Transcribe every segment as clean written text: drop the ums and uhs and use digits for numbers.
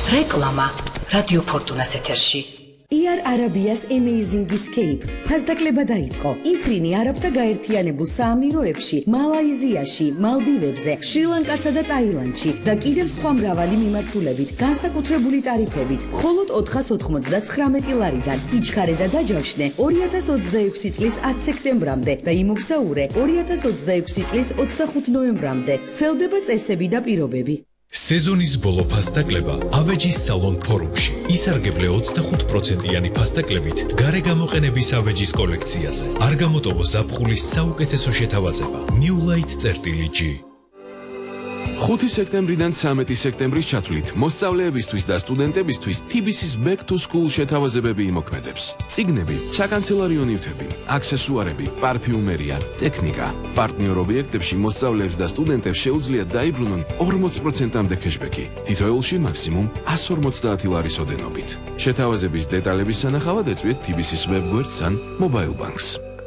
რეკლამა რადიო ფორტუნას ეთერში. Air Arabia's Amazing Escape ფასდაკლება დაიწყო. იმფრინი არაბთა გაერთიანებულ საამიროებში, მალაიზიაში, მალდივებზე, შრი-ლანკასა და ტაილანდში და კიდევ სხვა მრავალი მიმართულებით, განსაკუთრებული ტარიფებით. მხოლოდ 499 ლარიდან იჩქარე და დაჯავშნე 2026 წლის 10 სექტემბრამდე და იმოგზაურე 2026 წლის 25 ნოემბრამდე. ვრცელდება წესები და პირობები. სეზონის ბოლო ფასდაკლება ავეჯის სალონ ფორუმში. ისარგებლე 25%-იანი ფასდაკლებით გარე გამოყენების ავეჯის კოლექციაზე. არ გამოტოვო ზაფხულის საუკეთესო შეთავაზება. New Light-G. 5 სექტემბრიდან 13 სექტემბრის ჩათვლით მოსწავლეებისთვის და სტუდენტებისთვის TBC-ს Back to School შეთავაზებები იმოქმედებს. წიგნები, საკანცელარიო ნივთები, აქსესუარები, პარფიუმერია, ტექნიკა. პარტნიორ ობიექტებში მოსწავლეებს და სტუდენტებს შეუძლიათ დაიბრუნონ 40%-მდე cashback-ი, თითოეულში მაქსიმუმ 150 ლარის ოდენობით. შეთავაზების დეტალების სანახავად ეწვიეთ TBC-ს ვებგვერდს ან Mobile Banks.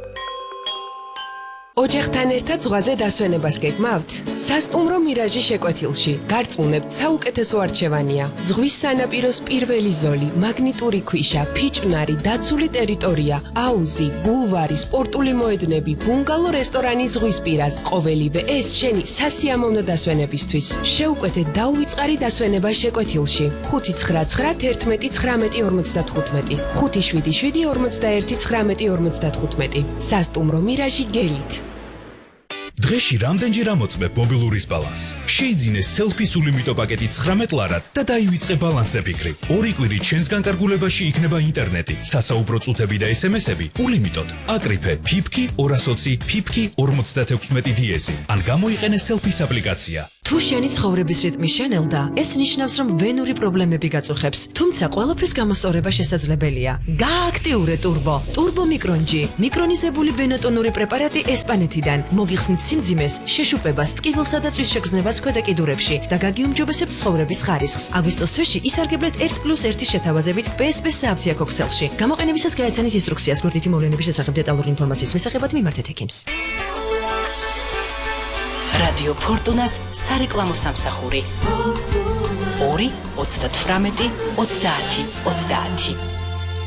ოჯახთან ერთად ზღვაზე დასვენებას გეგმავთ? სასტუმრო მირაჟი შეკვეთილში. გარწმუნებთ, საუკეთესო არჩევანია. ზღვის სანაპიროს პირველი ზოლი, მაგნიტური ქვიშა, ფიჭვნარი, დაცული ტერიტორია, აუზი, ბულვარი, სპორტული მოედნები, ბუნგალო რესტორანი ზღვის პირას. ყოველივე ეს შენი სასიამოვნო დასვენებისთვის. შეუკვეთეთ დაუვიწყარი დასვენება შეკვეთილში. 599111955 577411955 სასტუმრო მირაჟი გელით. დღეში რამდენჯერ ამოწმებ მობილურის ბალანსს? შეიძინე სელფის ულიმიტო პაკეტი 19 ლარად და დაივიწყე ბალანსზე ფიქრი. 2 კვირით შენს განკარგულებაში იქნება ინტერნეტი, სასაუბრო წუთები და SMS-ები ულიმიტოდ. აკრიფე ფიფკი 220 ფიფკი 56 DS-ი. ან გამოიყენე სელფის აპლიკაცია. თუ შენი ცხოვრების რიტმი შენელდა, ეს ნიშნავს, რომ ვენური პრობლემები გაწუხებს. თუმცა ყველაფრის გამოსწორება შესაძლებელია. გააქტიურე ტურბო. ტურბო მიკრონჯი. მიკრონიზებული ბენოტონური პრეპარატი ესპანეთიდან. მოგიხსნით სიმძიმეს, შეშუპებას, ტკივილსა და წვის შეგრძნებას ქვედა კიდურებში და გაგიუმჯობესებთ ცხოვრების ხარისხს. აგვისტოს თვეში ისარგებლეთ 1+1 შეთავაზებით PSP სააფთიაქო ქსელში. გამოყენებისას გაეცანით ინსტრუქციას გვერდითი მოვლენების შესახებ დეტალური ინფორმაციის მისაღებად მიმართეთ ექიმს. რადიო ფორტუნას სარეკლამო სამსახური 2 38 30 30.